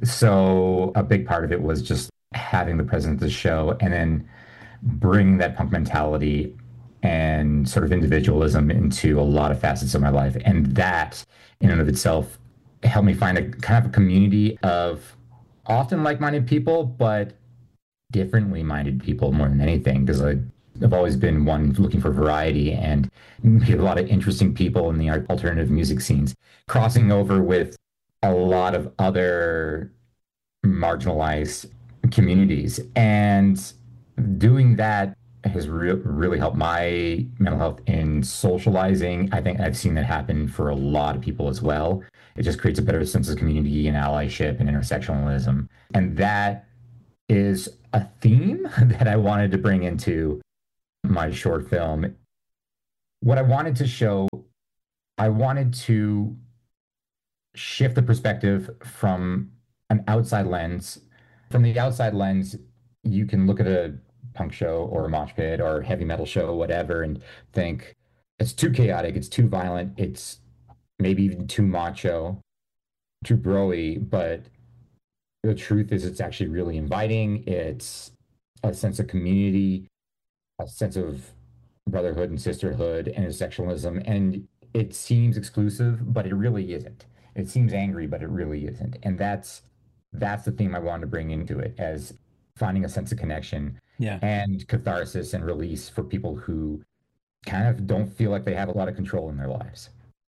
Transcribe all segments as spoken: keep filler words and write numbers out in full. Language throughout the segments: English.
So a big part of it was just having the presence of the show and then bringing that punk mentality and sort of individualism into a lot of facets of my life. And that in and of itself helped me find a kind of a community of often like-minded people, but differently minded people more than anything, because I I've always been one looking for variety and meet a lot of interesting people in the alternative music scenes, crossing over with a lot of other marginalized communities. And doing that has re- really helped my mental health in socializing. I think I've seen that happen for a lot of people as well. It just creates a better sense of community and allyship and intersectionalism. And that is a theme that I wanted to bring into my short film. What I wanted to show, I wanted to shift the perspective from an outside lens. From the outside lens, you can look at a punk show or a mosh pit or heavy metal show, whatever, and think it's too chaotic, it's too violent, it's maybe even too macho, too broy. But the truth is, it's actually really inviting. It's a sense of community, a sense of brotherhood and sisterhood and intersectionalism. And it seems exclusive, but it really isn't. It seems angry, but it really isn't. And that's that's the theme I wanted to bring into it, as finding a sense of connection Yeah. and catharsis and release for people who kind of don't feel like they have a lot of control in their lives.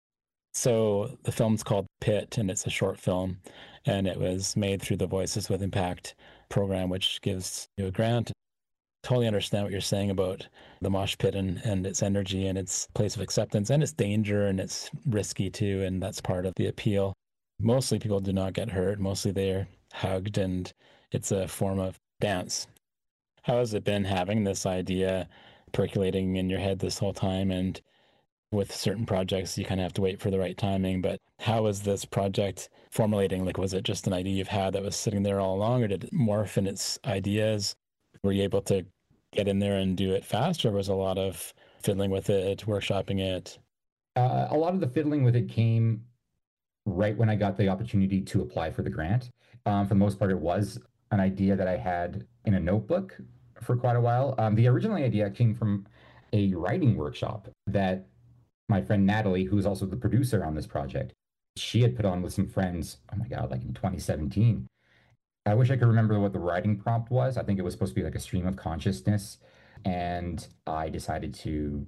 So the film's called Pit, and it's a short film, and it was made through the Voices with Impact program, which gives you a grant. Totally understand what you're saying about the mosh pit and, and its energy and its place of acceptance and its danger, and it's risky too, and that's part of the appeal. Mostly people do not get hurt. Mostly they're hugged, and it's a form of dance. How has it been having this idea percolating in your head this whole time? And with certain projects, you kind of have to wait for the right timing. But how was this project formulating? Like, was it just an idea you've had that was sitting there all along, or did it morph in its ideas? Were you able to get in there and do it fast, or was a lot of fiddling with it, workshopping it? Uh, a lot of the fiddling with it came right when I got the opportunity to apply for the grant. Um, for the most part, it was an idea that I had in a notebook for quite a while. Um, the original idea came from a writing workshop that my friend Natalie, who is also the producer on this project, she had put on with some friends. Oh my God, like in twenty seventeen. I wish I could remember what the writing prompt was. I think it was supposed to be like a stream of consciousness. And I decided to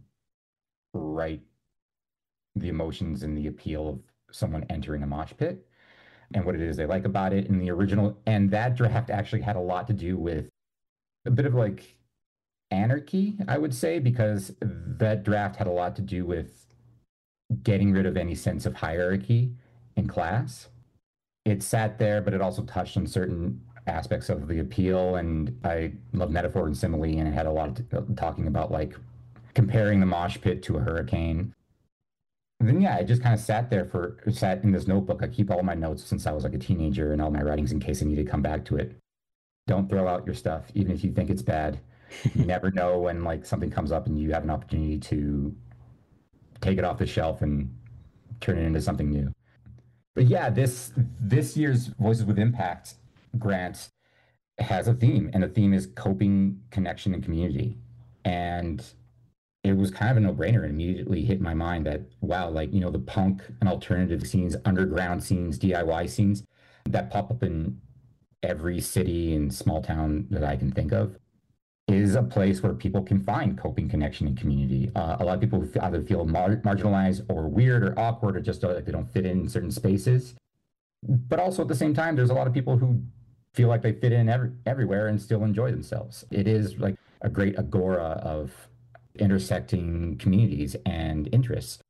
write the emotions and the appeal of someone entering a mosh pit and what it is they like about it in the original. And that draft actually had a lot to do with a bit of like anarchy, I would say, because that draft had a lot to do with getting rid of any sense of hierarchy in class. It sat there, but it also touched on certain aspects of the appeal. And I love metaphor and simile, and it had a lot of talking about like comparing the mosh pit to a hurricane. And then yeah, I just kind of sat there for sat in this notebook. I keep all my notes since I was like a teenager and all my writings in case I need to come back to it. Don't throw out your stuff, even if you think it's bad. You never know when like something comes up and you have an opportunity to take it off the shelf and turn it into something new. But yeah, this this year's Voices with Impact grant has a theme, and the theme is coping, connection, and community. And it was kind of a no-brainer. It immediately hit my mind that wow, like you know, the punk and alternative scenes, underground scenes, D I Y scenes that pop up in every city and small town that I can think of is a place where people can find coping, connection, and community. Uh, a lot of people either feel mar- marginalized or weird or awkward or just like they don't fit in certain spaces. But also at the same time, there's a lot of people who feel like they fit in every- everywhere and still enjoy themselves. It is like a great agora of intersecting communities and interests.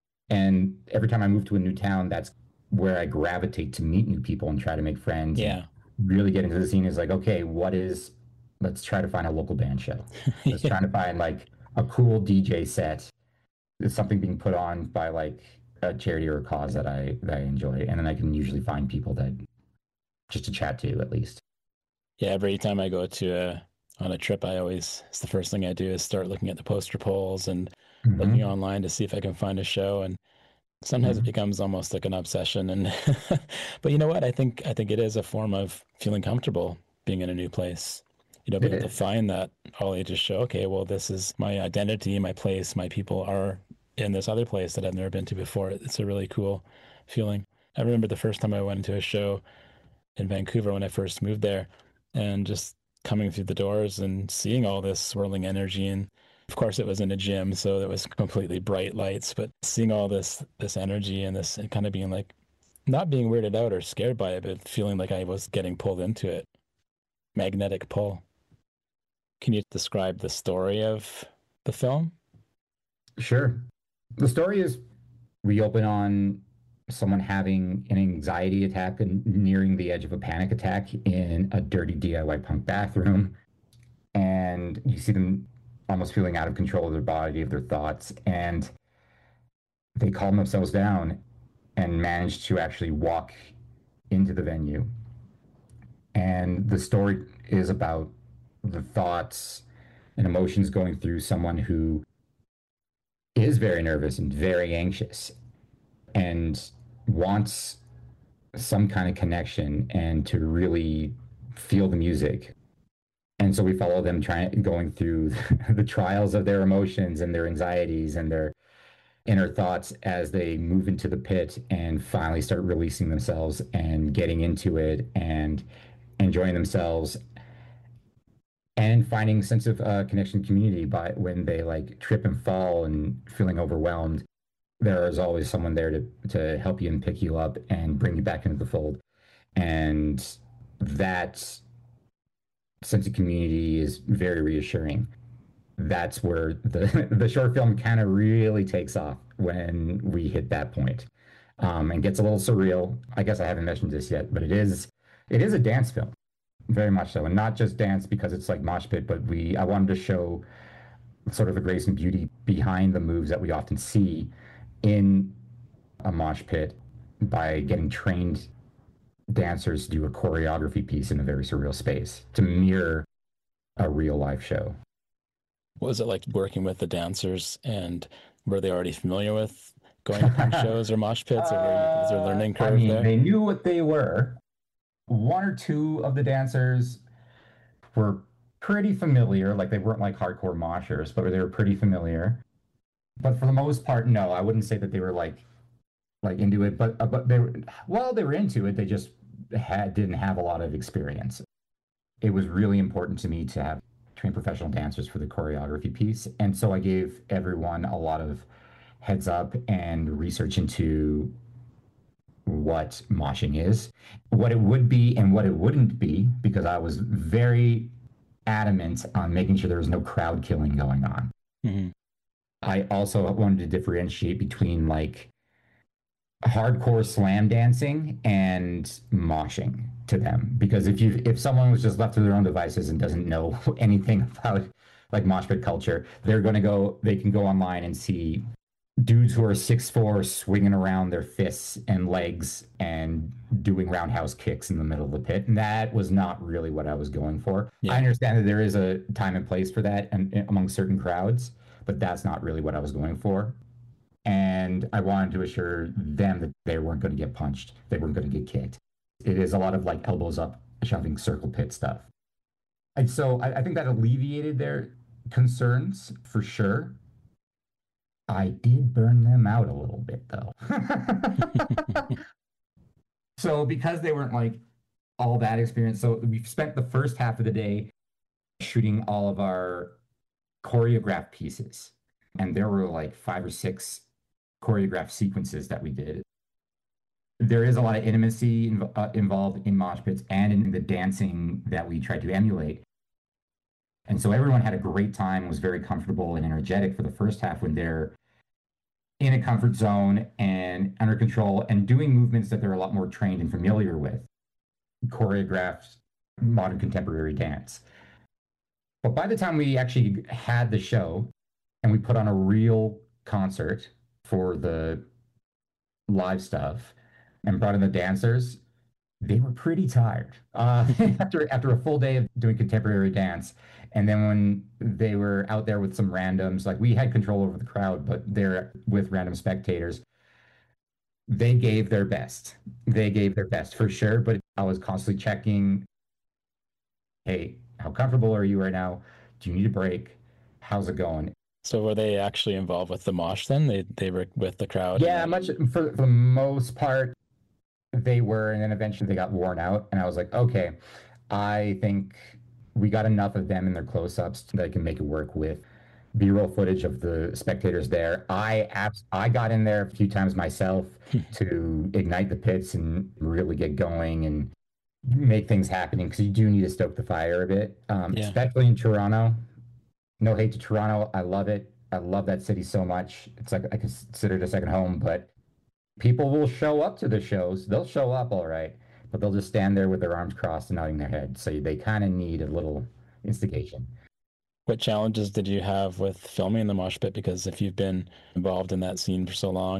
And every time I move to a new town, that's where I gravitate to meet new people and try to make friends and Yeah. really get into the scene. Is like, okay, what is let's try to find a local band show. Let's Yeah. try to find like a cool D J set. It's something being put on by like a charity or a cause that I that I enjoy, and then I can usually find people that just to chat to at least. Yeah, every time I go to a on a trip, I always it's the first thing I do is start looking at the poster polls and looking Mm-hmm. online to see if I can find a show. And Sometimes it Mhm. becomes almost like an obsession. And but you know what? I think I think it is a form of feeling comfortable being in a new place. You know, being It able to is. find that all ages show, okay, well, this is my identity, my place, my people are in this other place that I've never been to before. It's a really cool feeling. I remember the first time I went into a show in Vancouver when I first moved there, and just coming through the doors and seeing all this swirling energy. And of course it was in a gym, so it was completely bright lights, but seeing all this this energy and this and kind of being like not being weirded out or scared by it, but feeling like I was getting pulled into it. Magnetic pull. Can you describe the story of the film? Sure. The story is we open on someone having an anxiety attack and nearing the edge of a panic attack in a dirty D I Y punk bathroom. And you see them almost feeling out of control of their body, of their thoughts. And they calm themselves down and manage to actually walk into the venue. And the story is about the thoughts and emotions going through someone who is very nervous and very anxious and wants some kind of connection and to really feel the music. And so we follow them trying going through the trials of their emotions and their anxieties and their inner thoughts as they move into the pit and finally start releasing themselves and getting into it and enjoying themselves and finding a sense of uh, connection community by when they like trip and fall and feeling overwhelmed. There is always someone there to to help you and pick you up and bring you back into the fold. And that sense of community is very reassuring. That's where the the short film kind of really takes off when we hit that point, um, and gets a little surreal. I guess I haven't mentioned this yet, but it is it is a dance film, very much so, and not just dance because it's like mosh pit, but we I wanted to show sort of the grace and beauty behind the moves that we often see in a mosh pit by getting trained dancers to do a choreography piece in a very surreal space to mirror a real life show. What was it like working with the dancers, and were they already familiar with going to punk shows or mosh pits, or were you, was there a uh, learning I curve mean, there? they knew what they were. One or two of the dancers were pretty familiar, like they weren't like hardcore moshers, but they were pretty familiar. But for the most part, no, I wouldn't say that they were like like into it, but uh, but they were well, they were into it. They just had didn't have a lot of experience. It was really important to me to have trained professional dancers for the choreography piece, and so I gave everyone a lot of heads up and research into what moshing is, what it would be, and what it wouldn't be, because I was very adamant on making sure there was no crowd killing going on. Mm-hmm. I also wanted to differentiate between like hardcore slam dancing and moshing to them, because if you if someone was just left to their own devices and doesn't know anything about like mosh pit culture, they're going to go they can go online and see dudes who are six four swinging around their fists and legs and doing roundhouse kicks in the middle of the pit, and that was not really what I was going for. I Yeah. understand that there is a time and place for that and among certain crowds, but that's not really what I was going for. And I wanted to assure them that they weren't going to get punched, they weren't going to get kicked. It is a lot of like elbows up, shoving circle pit stuff. And so I, I think that alleviated their concerns for sure. I did burn them out a little bit though. So because they weren't like all that experienced, so we've spent the first half of the day shooting all of our choreographed pieces. And there were like five or six choreographed sequences that we did. There is a lot of intimacy inv- uh, involved in mosh pits and in the dancing that we tried to emulate. And so everyone had a great time, was very comfortable and energetic for the first half when they're in a comfort zone and under control and doing movements that they're a lot more trained and familiar with, choreographed modern contemporary dance. But by the time we actually had the show and we put on a real concert for the live stuff and brought in the dancers, they were pretty tired uh, after after a full day of doing contemporary dance. And then when they were out there with some randoms, like we had control over the crowd, but they're with random spectators. They gave their best. They gave their best for sure, but I was constantly checking, hey, how comfortable are you right now? Do you need a break? How's it going? So were they actually involved with the mosh then? They they were with the crowd and Yeah, like much for, for the most part, they were, and then eventually they got worn out. And I was like, okay, I think we got enough of them in their close-ups that I can make it work with B-roll footage of the spectators there. I abs- I got in there a few times myself to ignite the pits and really get going and make things happening because you do need to stoke the fire a bit, um, yeah. especially in Toronto. No hate to Toronto, I love it. I love that city so much. It's like I consider it a second home, but people will show up to the shows. They'll show up all right, but they'll just stand there with their arms crossed and nodding their head. So they kind of need a little instigation. What challenges did you have with filming the mosh pit? Because if you've been involved in that scene for so long,